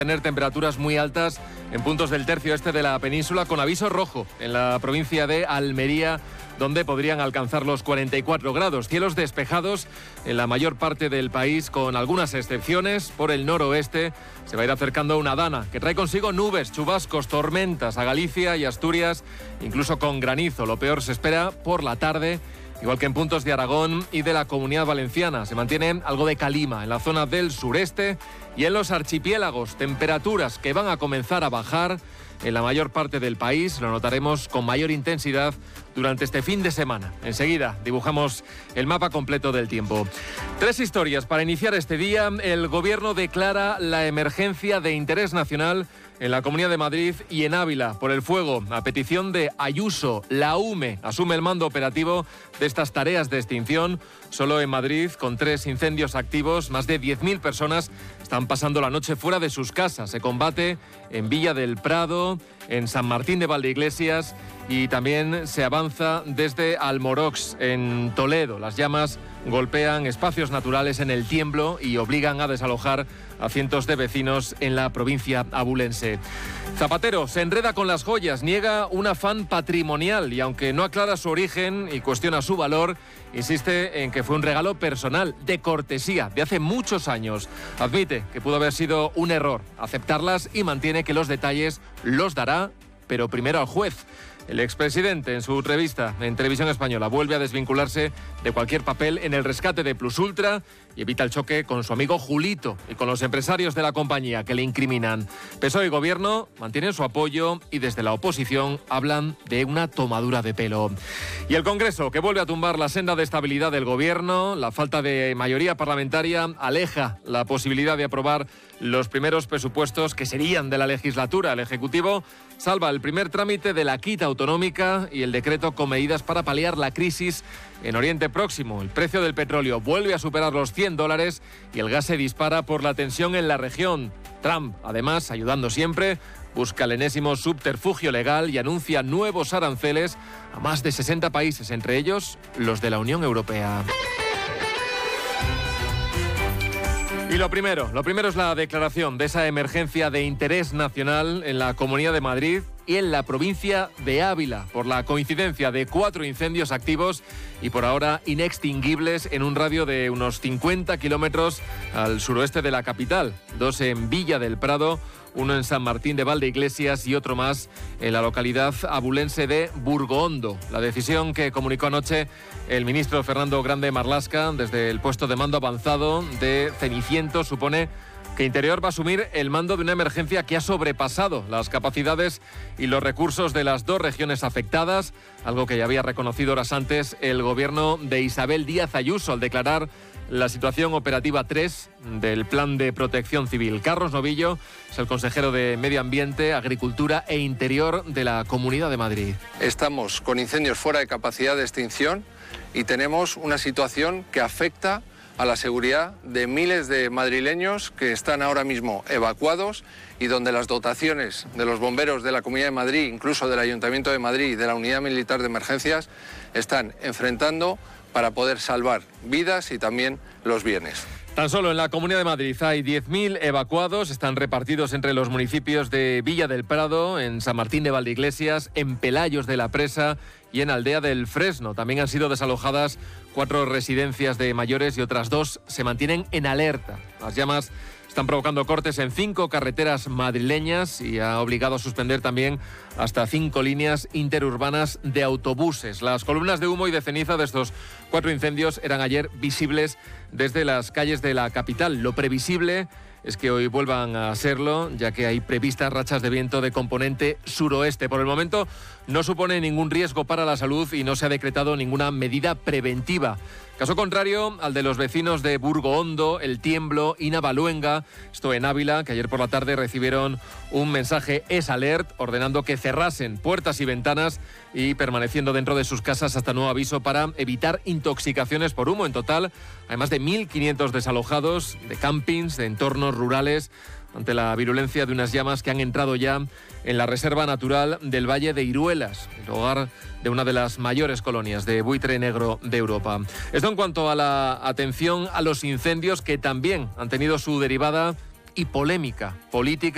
Tener temperaturas muy altas en puntos del tercio este de la península, con aviso rojo en la provincia de Almería, donde podrían alcanzar los 44 grados. Cielos despejados en la mayor parte del país, con algunas excepciones. Por el noroeste se va a ir acercando una dana que trae consigo nubes, chubascos, tormentas a Galicia y Asturias, incluso con granizo. Lo peor se espera por la tarde, igual que en puntos de Aragón y de la Comunidad Valenciana. Se mantiene algo de calima en la zona del sureste y en los archipiélagos. Temperaturas que van a comenzar a bajar en la mayor parte del país. Lo notaremos con mayor intensidad durante este fin de semana. Enseguida dibujamos el mapa completo del tiempo. 3 historias para iniciar este día. El Gobierno declara la emergencia de interés nacional en la Comunidad de Madrid y en Ávila por el fuego. A petición de Ayuso, la UME asume el mando operativo de estas tareas de extinción. Solo en Madrid, con 3 incendios activos, más de 10.000 personas están pasando la noche fuera de sus casas. Se combate en Villa del Prado, en San Martín de Valdeiglesias y también se avanza desde Almorox, en Toledo. Las llamas golpean espacios naturales en El Tiemblo y obligan a desalojar a cientos de vecinos en la provincia abulense. Zapatero se enreda con las joyas, niega un afán patrimonial y aunque no aclara su origen y cuestiona su valor, insiste en que fue un regalo personal, de cortesía, de hace muchos años. Admite que pudo haber sido un error aceptarlas y mantiene que los detalles los dará, pero primero al juez. El expresidente, en su entrevista en Televisión Española, vuelve a desvincularse de cualquier papel en el rescate de Plus Ultra y evita el choque con su amigo Julito y con los empresarios de la compañía que le incriminan. PSOE y Gobierno mantienen su apoyo y desde la oposición hablan de una tomadura de pelo. Y el Congreso, que vuelve a tumbar la senda de estabilidad del Gobierno. La falta de mayoría parlamentaria aleja la posibilidad de aprobar los primeros presupuestos que serían de la legislatura. El Ejecutivo salva el primer trámite de la quita autonómica y el decreto con medidas para paliar la crisis en Oriente Próximo. El precio del petróleo vuelve a superar los $100 y el gas se dispara por la tensión en la región. Trump, además, ayudando siempre, busca el enésimo subterfugio legal y anuncia nuevos aranceles a más de 60 países, entre ellos los de la Unión Europea. Y lo primero es la declaración de esa emergencia de interés nacional en la Comunidad de Madrid y en la provincia de Ávila, por la coincidencia de 4 incendios activos y por ahora inextinguibles en un radio de unos 50 kilómetros al suroeste de la capital. 2 en Villa del Prado, 1 en San Martín de Valdeiglesias y otro más en la localidad abulense de Burgohondo. La decisión que comunicó anoche el ministro Fernando Grande Marlaska desde el puesto de mando avanzado de Cenicientos supone que Interior va a asumir el mando de una emergencia que ha sobrepasado las capacidades y los recursos de las 2 regiones afectadas, algo que ya había reconocido horas antes el gobierno de Isabel Díaz Ayuso al declarar la situación operativa 3 del Plan de Protección Civil. Carlos Novillo es el consejero de Medio Ambiente, Agricultura e Interior de la Comunidad de Madrid. Estamos con incendios fuera de capacidad de extinción y tenemos una situación que afecta a la seguridad de miles de madrileños que están ahora mismo evacuados y donde las dotaciones de los bomberos de la Comunidad de Madrid, incluso del Ayuntamiento de Madrid y de la Unidad Militar de Emergencias, están enfrentando para poder salvar vidas y también los bienes. Tan solo en la Comunidad de Madrid hay 10.000 evacuados, están repartidos entre los municipios de Villa del Prado, en San Martín de Valdeiglesias, en Pelayos de la Presa y en Aldea del Fresno. También han sido desalojadas 4 residencias de mayores y otras 2 se mantienen en alerta. Las llamas están provocando cortes en 5 carreteras madrileñas y ha obligado a suspender también hasta 5 líneas interurbanas de autobuses. Las columnas de humo y de ceniza de estos 4 incendios eran ayer visibles desde las calles de la capital. Lo previsible es que hoy vuelvan a serlo, ya que hay previstas rachas de viento de componente suroeste. Por el momento no supone ningún riesgo para la salud y no se ha decretado ninguna medida preventiva. Caso contrario al de los vecinos de Burgohondo, El Tiemblo y Navaluenga, esto en Ávila, que ayer por la tarde recibieron un mensaje S-Alert ordenando que cerrasen puertas y ventanas y permaneciendo dentro de sus casas hasta nuevo aviso para evitar intoxicaciones por humo. En total hay más de 1.500 desalojados de campings, de entornos rurales, ante la virulencia de unas llamas que han entrado ya en la Reserva Natural del Valle de Iruelas, el hogar de una de las mayores colonias de buitre negro de Europa. Esto en cuanto a la atención a los incendios que también han tenido su derivada y polémica política.